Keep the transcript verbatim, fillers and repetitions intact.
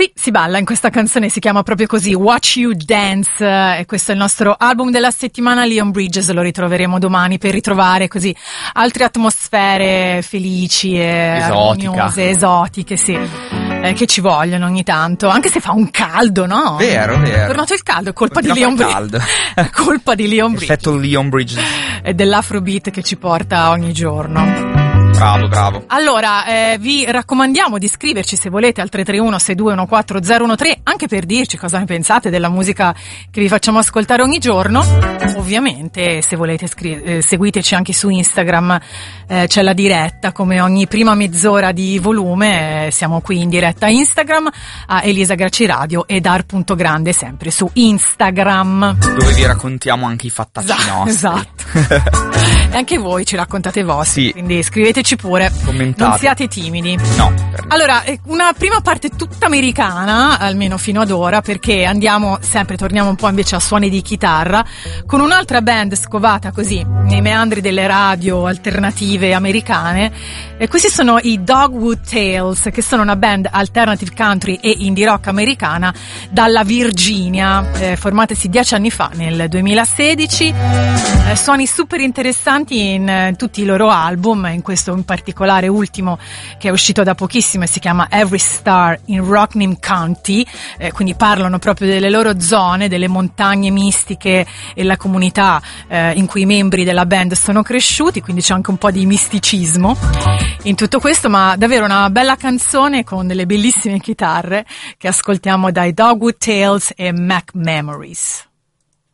Sì, si balla in questa canzone, si chiama proprio così, Watch You Dance, e questo è il nostro album della settimana. Leon Bridges lo ritroveremo domani per ritrovare così altre atmosfere felici e armoniose, esotiche, sì, eh, che ci vogliono ogni tanto, anche se fa un caldo, no? Vero, vero. È tornato il caldo, è colpa di Leon Bridges. colpa di Leon Bridges. Effetto Leon Bridges. E dell'Afrobeat che ci porta ogni giorno. Bravo, bravo. Allora, eh, vi raccomandiamo di scriverci se volete al tre tre uno sei due uno quattro zero uno tre, anche per dirci cosa ne pensate della musica che vi facciamo ascoltare ogni giorno. Ovviamente, se volete scri- eh, seguiteci anche su Instagram, eh, c'è la diretta come ogni prima mezz'ora di volume, eh, siamo qui in diretta a Instagram a Elisa Gracci Radio e Dar.grande sempre su Instagram, dove vi raccontiamo anche i fattacci esatto, nostri. Esatto. E anche voi ci raccontate i vostri, sì. Quindi scriveteci pure, commentate. Non siate timidi. No. Allora, una prima parte tutta americana, almeno fino ad ora, perché andiamo sempre, torniamo un po' invece a suoni di chitarra, con un'altra band scovata così nei meandri delle radio alternative americane. E questi sono i Dogwood Tales, che sono una band alternative country e indie rock americana dalla Virginia, eh, formatesi dieci anni fa, nel duemilasedici. Eh, suoni super interessanti in eh, tutti i loro album, in questo in particolare ultimo che è uscito da pochissimo e si chiama Every Star in Rocknim County, eh, quindi parlano proprio delle loro zone, delle montagne mistiche e la comunità eh, in cui i membri della band sono cresciuti, quindi c'è anche un po' di misticismo in tutto questo, ma davvero una bella canzone con delle bellissime chitarre che ascoltiamo dai Dogwood Tales e Mac Memories.